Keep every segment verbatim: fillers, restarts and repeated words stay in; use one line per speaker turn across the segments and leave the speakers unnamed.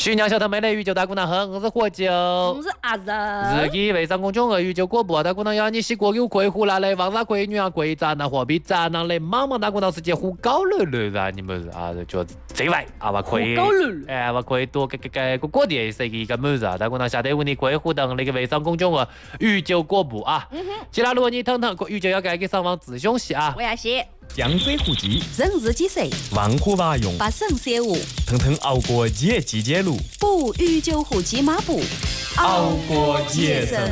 徐娘小头妹的宇宙大姑娘好，我是火酒，
我是阿仁。
自己微商公众号宇宙果布大姑娘要你洗过有贵湖来的，旺仔贵女啊贵宅男货币宅男的，茫茫大姑娘世界胡搞了了啊！你们啊就这位啊嘛可以，哎嘛可以多个个个个个的是一个么子啊？大姑娘下得问你贵湖等那个微商公众号宇宙果布啊，其他如果你腾腾宇宙要改给上网自凶洗啊，
我要洗。
江水湖集，
人日几岁？
万户瓦用，
八省三五，
腾腾熬过节季节路，
补宇宙户籍马步，
熬过节生。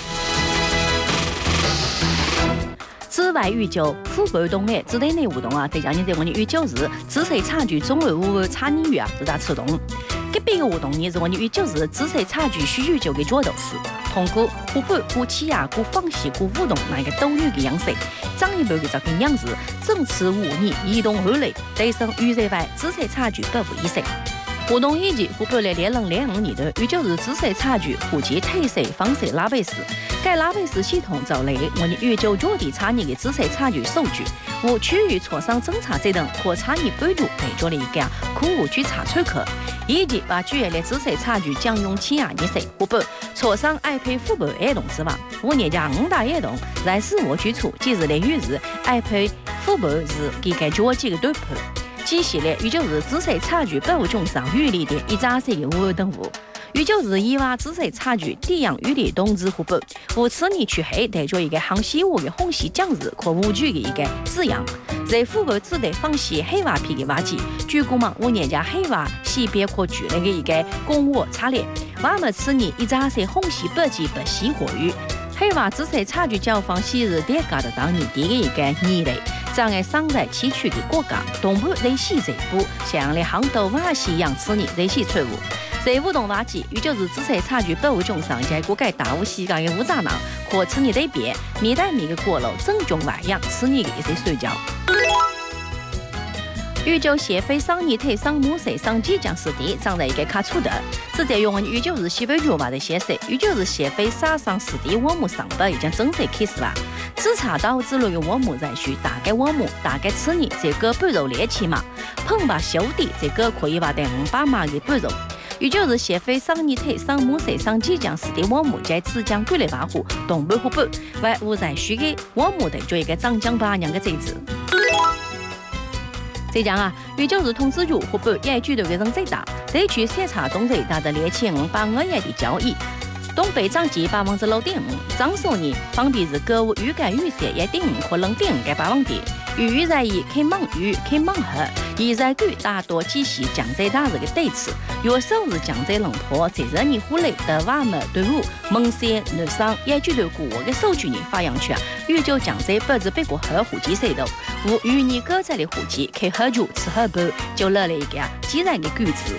此外，宇宙虎背动的指定类活动啊，再加上在我们宇宙日知识差距中文五差异语啊，是大启动。隔壁个活动呢，是我们宇宙日知识差距需宇宙的角斗士，通过互补、鼓起呀、鼓放弃、鼓互动那个斗语的样式，长一辈的照片样式，整次五年移动而来，提升宇宙外知识差距百分以上。活动以及互补了二零零五年的宇宙日知识差距户籍退税方式拉贝斯，该拉贝斯系统找来我们宇宙角地差异的知识差距数据，无区域磋商侦查这等可差异帮助提出了一个可无去查出去，以及把主要的知识差距将用起啊一些互补磋商爱配互补活动之外，五年加五大活动在事务基础即日的与日爱配互补是给该角地的对判。即系列宇宙日知识差距保障上与力的一扎些的活动物，宇宙日以外知识差距地样与力同志互补，无此年去黑带着一个航西物的红西将日和无惧的一个字样，在互补只得放弃黑瓦皮的瓦机，据估嘛五年加黑瓦西边可举了个一个公我差列，我们此年一扎些红西白机白西火鱼。黑瓦知识差距较方昔日跌价的当年底的一个年类，障碍上在崎岖的国家，东部在西这部，像的杭州瓦西洋此年在西错误。在活动瓦机，宇宙日知识差距保障上在国界大无西港的乌扎囊和此年对比，面对每个国路正中外洋此年的一些睡觉。宇宙协会上年推上母水上即将实地长在一个卡处的，是在用宇宙日协会主办的显示，宇宙日协会沙上实地我们上班已经正式开始了。自查到之类的我们在需大概我们大概此年这个半肉猎奇嘛，碰把小弟这个可以把在五百码的半肉。宇宙日协会上年推上母水上即将实地我们在浙江桂林瓦湖东北湖北，为无在需的我们得做一个长江八娘的这子。这样啊，宇宙日通知局湖北也举头的人最大，地区审查东西达的两千五百元的交易，东北涨价百分之六点五，涨数呢方便是购物预改预设一点五可能点五个百分点，预在以开盲预开盲盒，现在据大多继续降价大日的对此，有首日降价龙坡在人年户内的外贸队伍，蒙山南上也举头国的数据呢发扬出啊，宇宙降价百分之百国和户籍制度。无与你各在的户籍开合住吃喝不就落了一个既然的句子。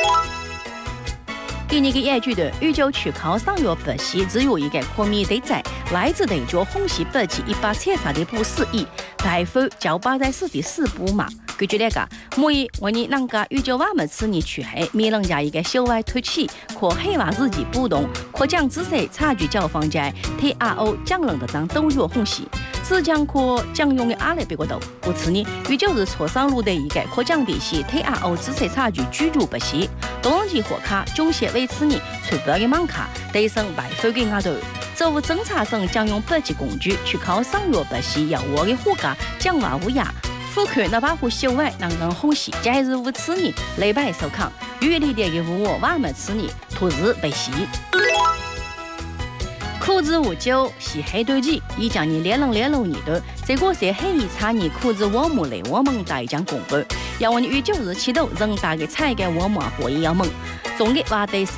第二个也觉得宇宙区考上药白皙只有一个可免得在来自的叫红旗白旗一百七十的不适宜白分交八在四第四步嘛。根据那个，每一我你那个宇宙我们此年去黑，没人家一个小外推起，可黑瓦自己不动，可将知识差距较放在 T R O 降冷的当都有红旗。只将可将用的阿拉别个头，故此呢，宇宙是磋商路的一个可降低些 T R O 知识差距居住不些，动人机火卡中协为此呢，传播的网卡提升百分的额度。政府侦查省将用北极工具去考上药不些要我的货价降瓦无压，富看那把户修外能人红喜，假日无此呢，礼拜收看，预立的个无我瓦们此呢，突日不些。裤子五九是黑对机，已将你两人两路年的，这个是黑一差你裤子我们来我们大将公布，要我你宇宙日起头人大个菜个我们可以要问，总个话的是